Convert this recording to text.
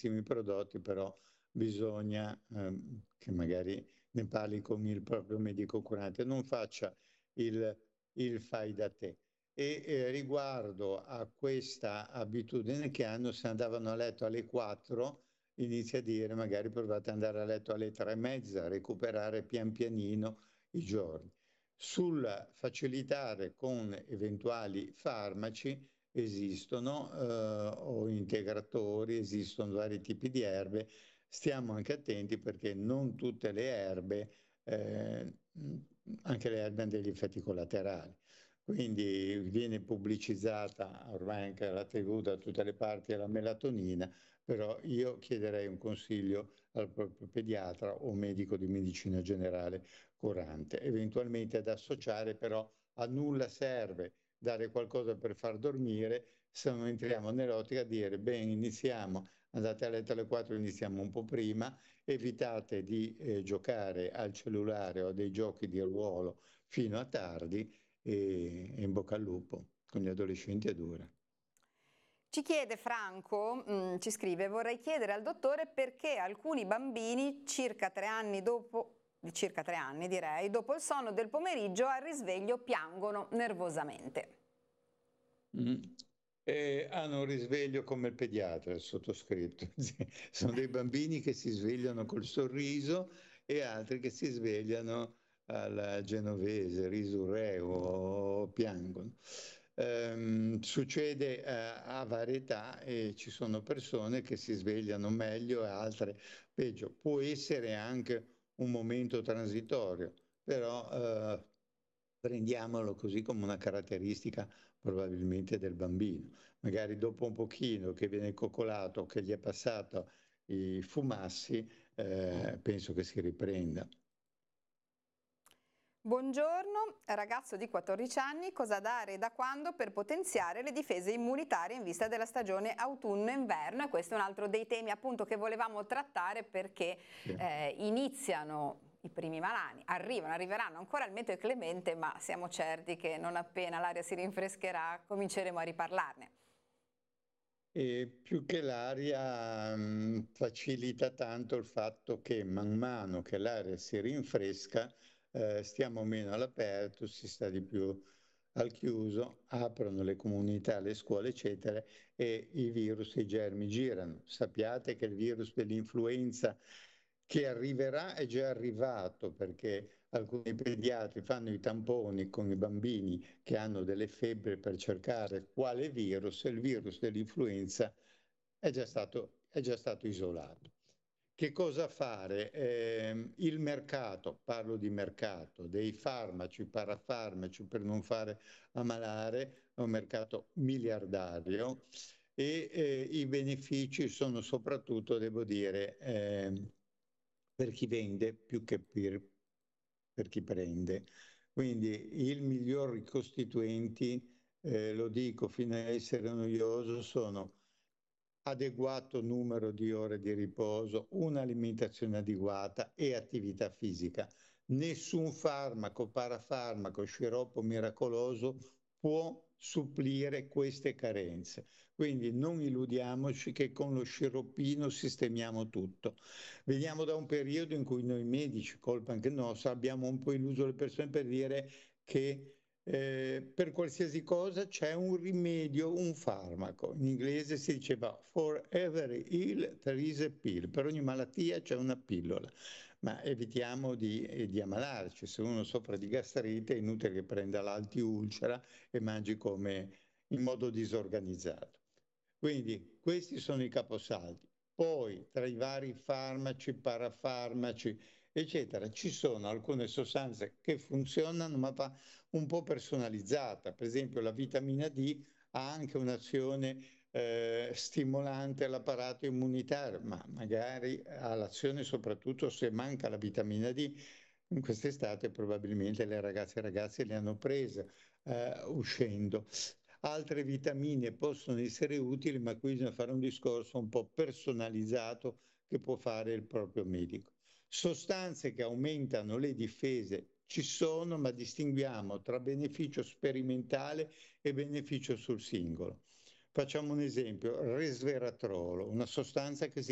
buonissimi prodotti, però bisogna che magari ne parli con il proprio medico curante, non faccia il fai da te. E riguardo a questa abitudine che hanno, se andavano a letto alle 4, inizia a dire magari provate ad andare a letto alle 3:30, recuperare pian pianino i giorni. Sul facilitare con eventuali farmaci esistono o integratori, esistono vari tipi di erbe. Stiamo anche attenti perché non tutte le erbe, anche le erbe hanno degli effetti collaterali. Quindi viene pubblicizzata ormai anche la TV da tutte le parti la melatonina, però io chiederei un consiglio al proprio pediatra o medico di medicina generale curante, eventualmente ad associare, però a nulla serve dare qualcosa per far dormire se non entriamo nell'ottica di dire bene, iniziamo, andate a letto alle 4, iniziamo un po' prima, evitate di giocare al cellulare o a dei giochi di ruolo fino a tardi e in bocca al lupo, con gli adolescenti è dura. Ci chiede Franco, ci scrive, vorrei chiedere al dottore perché alcuni bambini circa 3 anni dopo direi, dopo il sonno del pomeriggio al risveglio piangono nervosamente. Hanno un risveglio come il pediatra, il sottoscritto. Sono dei bambini che si svegliano col sorriso e altri che si svegliano alla genovese, risurreo o piangono. Succede a varietà e ci sono persone che si svegliano meglio e altre peggio. Può essere anche un momento transitorio, però prendiamolo così come una caratteristica probabilmente del bambino. Magari dopo un pochino che viene coccolato, che gli è passato i fumassi, penso che si riprenda. Buongiorno, ragazzo di 14 anni, cosa dare e da quando per potenziare le difese immunitarie in vista della stagione autunno-inverno? E questo è un altro dei temi appunto che volevamo trattare perché iniziano i primi malanni, arriveranno ancora il meteo clemente, ma siamo certi che non appena l'aria si rinfrescherà cominceremo a riparlarne. E più che l'aria facilita tanto il fatto che man mano che l'aria si rinfresca stiamo meno all'aperto, si sta di più al chiuso, aprono le comunità, le scuole eccetera e i virus e i germi girano. Sappiate che il virus dell'influenza che arriverà è già arrivato perché alcuni pediatri fanno i tamponi con i bambini che hanno delle febbri per cercare quale virus e il virus dell'influenza è già stato isolato. Che cosa fare? Il mercato, parlo di mercato, dei farmaci, parafarmaci per non fare ammalare, è un mercato miliardario e i benefici sono soprattutto, devo dire, per chi vende più che per chi prende. Quindi il miglior ricostituenti, lo dico fino a essere noioso, sono adeguato numero di ore di riposo, un'alimentazione adeguata e attività fisica. Nessun farmaco, parafarmaco, sciroppo miracoloso può supplire queste carenze. Quindi non illudiamoci che con lo sciroppino sistemiamo tutto. Veniamo da un periodo in cui noi medici, colpa anche nostra, abbiamo un po' illuso le persone per dire che per qualsiasi cosa c'è un rimedio, un farmaco. In inglese si diceva for every ill there is a pill. Per ogni malattia c'è una pillola. Ma evitiamo di ammalarci. Se uno soffre di gastrite è inutile che prenda l'antiulcera e mangi come in modo disorganizzato. Quindi questi sono i caposaldi. Poi tra i vari farmaci, parafarmaci, eccetera, ci sono alcune sostanze che funzionano ma va un po' personalizzata. Per esempio la vitamina D ha anche un'azione stimolante all'apparato immunitario, ma magari ha l'azione soprattutto se manca la vitamina D. In quest'estate probabilmente le ragazze e ragazzi le hanno prese uscendo. Altre vitamine possono essere utili, ma qui bisogna fare un discorso un po' personalizzato che può fare il proprio medico. Sostanze che aumentano le difese ci sono, ma distinguiamo tra beneficio sperimentale e beneficio sul singolo. Facciamo un esempio, resveratrolo, una sostanza che si